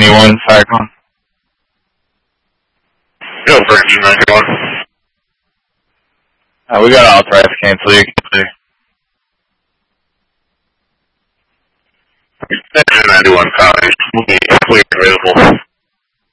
G91, Cyclone. Go for G91. We got authorized cancel. You can see. G91 College will be completely available.